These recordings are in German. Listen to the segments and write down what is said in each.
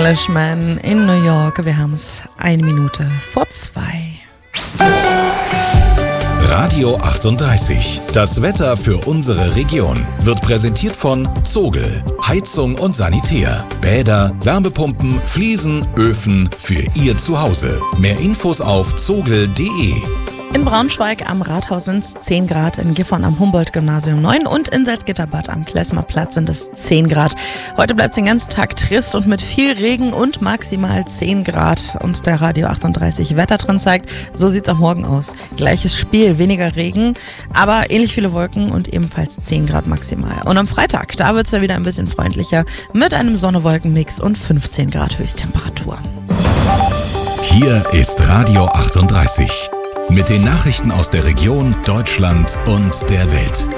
Englishman in New York. Wir haben es 1 Minute vor 2. Radio 38. Das Wetter für unsere Region wird präsentiert von Zogel. Heizung und Sanitär. Bäder, Wärmepumpen, Fliesen, Öfen für Ihr Zuhause. Mehr Infos auf zogel.de. In Braunschweig am Rathaus sind es 10 Grad, in Gifhorn am Humboldt-Gymnasium 9 und in Salzgitterbad am Klesmerplatz sind es 10 Grad. Heute bleibt es den ganzen Tag trist und mit viel Regen und maximal 10 Grad. Und der Radio 38 Wettertrend zeigt, so sieht es auch morgen aus. Gleiches Spiel, weniger Regen, aber ähnlich viele Wolken und ebenfalls 10 Grad maximal. Und am Freitag, da wird es ja wieder ein bisschen freundlicher mit einem Sonne-Wolken-Mix und 15 Grad Höchsttemperatur. Hier ist Radio 38. Mit den Nachrichten aus der Region, Deutschland und der Welt.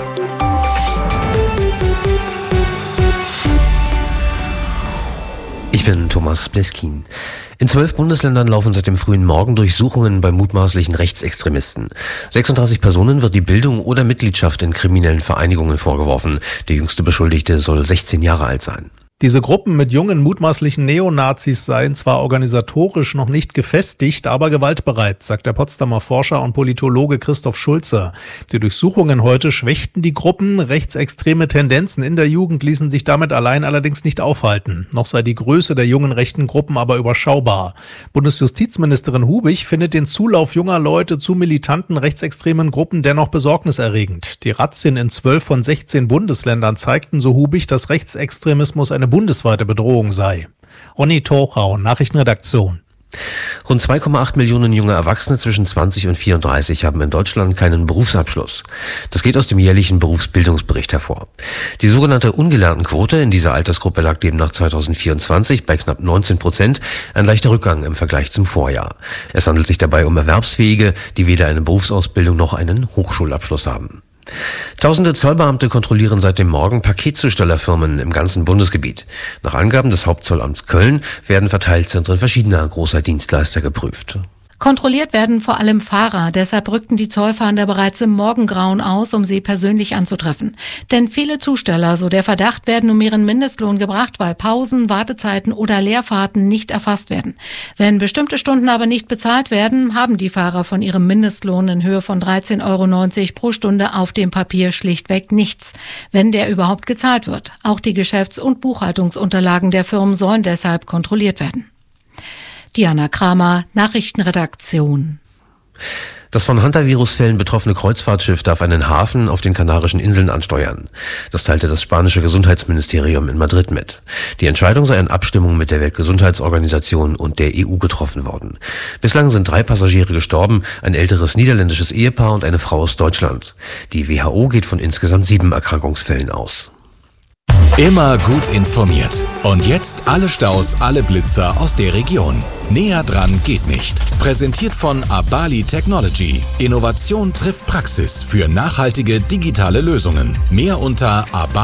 Ich bin Thomas Bleskin. In 12 Bundesländern laufen seit dem frühen Morgen Durchsuchungen bei mutmaßlichen Rechtsextremisten. 36 Personen wird die Bildung oder Mitgliedschaft in kriminellen Vereinigungen vorgeworfen. Der jüngste Beschuldigte soll 16 Jahre alt sein. Diese Gruppen mit jungen mutmaßlichen Neonazis seien zwar organisatorisch noch nicht gefestigt, aber gewaltbereit, sagt der Potsdamer Forscher und Politologe Christoph Schulze. Die Durchsuchungen heute schwächten die Gruppen. Rechtsextreme Tendenzen in der Jugend ließen sich damit allein allerdings nicht aufhalten. Noch sei die Größe der jungen rechten Gruppen aber überschaubar. Bundesjustizministerin Hubich findet den Zulauf junger Leute zu militanten rechtsextremen Gruppen dennoch besorgniserregend. Die Razzien in 12 von 16 Bundesländern zeigten, so Hubich, dass Rechtsextremismus eine bundesweite Bedrohung sei. Ronny Tochau, Nachrichtenredaktion. Rund 2,8 Millionen junge Erwachsene zwischen 20 und 34 haben in Deutschland keinen Berufsabschluss. Das geht aus dem jährlichen Berufsbildungsbericht hervor. Die sogenannte Ungelerntenquote in dieser Altersgruppe lag demnach 2024 bei knapp 19%, ein leichter Rückgang im Vergleich zum Vorjahr. Es handelt sich dabei um Erwerbsfähige, die weder eine Berufsausbildung noch einen Hochschulabschluss haben. Tausende Zollbeamte kontrollieren seit dem Morgen Paketzustellerfirmen im ganzen Bundesgebiet. Nach Angaben des Hauptzollamts Köln werden Verteilzentren verschiedener großer Dienstleister geprüft. Kontrolliert werden vor allem Fahrer, deshalb rückten die Zollfahnder bereits im Morgengrauen aus, um sie persönlich anzutreffen. Denn viele Zusteller, so der Verdacht, werden um ihren Mindestlohn gebracht, weil Pausen, Wartezeiten oder Leerfahrten nicht erfasst werden. Wenn bestimmte Stunden aber nicht bezahlt werden, haben die Fahrer von ihrem Mindestlohn in Höhe von 13,90 € pro Stunde auf dem Papier schlichtweg nichts, wenn der überhaupt gezahlt wird. Auch die Geschäfts- und Buchhaltungsunterlagen der Firmen sollen deshalb kontrolliert werden. Diana Kramer, Nachrichtenredaktion. Das von Hantavirus-Fällen betroffene Kreuzfahrtschiff darf einen Hafen auf den Kanarischen Inseln ansteuern. Das teilte das spanische Gesundheitsministerium in Madrid mit. Die Entscheidung sei in Abstimmung mit der Weltgesundheitsorganisation und der EU getroffen worden. Bislang sind 3 Passagiere gestorben, ein älteres niederländisches Ehepaar und eine Frau aus Deutschland. Die WHO geht von insgesamt 7 Erkrankungsfällen aus. Immer gut informiert. Und jetzt alle Staus, alle Blitzer aus der Region. Näher dran geht nicht. Präsentiert von Abali Technology. Innovation trifft Praxis für nachhaltige digitale Lösungen. Mehr unter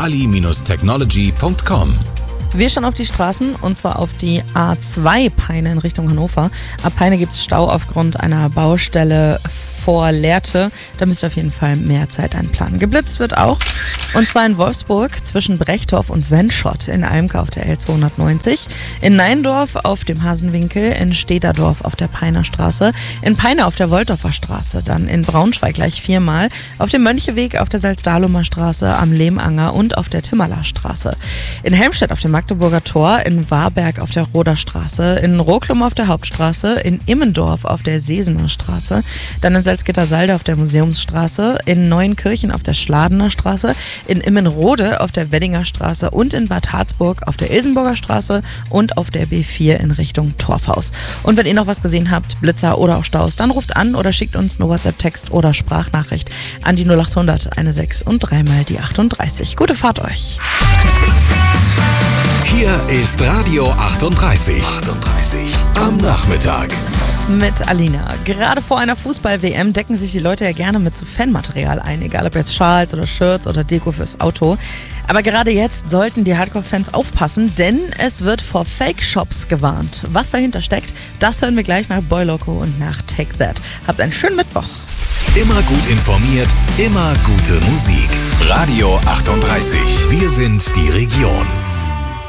abali-technology.com. Wir schauen auf die Straßen und zwar auf die A2 Peine in Richtung Hannover. Ab Peine gibt es Stau aufgrund einer Baustelle vor Lehrte. Da müsst ihr auf jeden Fall mehr Zeit einplanen. Geblitzt wird auch, und zwar in Wolfsburg zwischen Brechtorf und Wenschott, in Almke auf der L290, in Neindorf auf dem Hasenwinkel, in Stederdorf auf der Peiner Straße, in Peine auf der Wolldorfer Straße, dann in Braunschweig gleich 4-mal, auf dem Möncheweg auf der Salzdahlumer Straße, am Lehmanger und auf der Timmerler Straße, in Helmstedt auf dem Magdeburger Tor, in Warberg auf der Roder Straße, in Roklum auf der Hauptstraße, in Immendorf auf der Sesener Straße, dann in Salzgitter-Salde auf der Museumsstraße, in Neuenkirchen auf der Schladener Straße, in Immenrode auf der Weddinger Straße und in Bad Harzburg auf der Ilsenburger Straße und auf der B4 in Richtung Torfhaus. Und wenn ihr noch was gesehen habt, Blitzer oder auch Staus, dann ruft an oder schickt uns eine WhatsApp-Text oder Sprachnachricht an die 0800 16 und 3-mal die 38. Gute Fahrt euch! Hier ist Radio 38. Am Nachmittag. Mit Alina. Gerade vor einer Fußball-WM decken sich die Leute ja gerne mit so Fanmaterial ein, egal ob jetzt Schals oder Shirts oder Deko fürs Auto. Aber gerade jetzt sollten die Hardcore-Fans aufpassen, denn es wird vor Fake-Shops gewarnt. Was dahinter steckt, das hören wir gleich nach Boy Loco und nach Take That. Habt einen schönen Mittwoch. Immer gut informiert, immer gute Musik. Radio 38. Wir sind die Region.